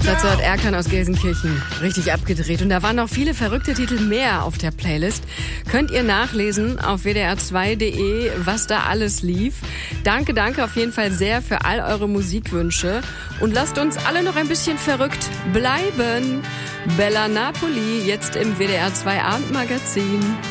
Dazu hat Erkan aus Gelsenkirchen richtig abgedreht. Und da waren noch viele verrückte Titel mehr auf der Playlist. Könnt ihr nachlesen auf wdr2.de, was da alles lief. Danke auf jeden Fall sehr für all eure Musikwünsche. Und lasst uns alle noch ein bisschen verrückt bleiben. Bella Napoli, jetzt im WDR 2 Abendmagazin.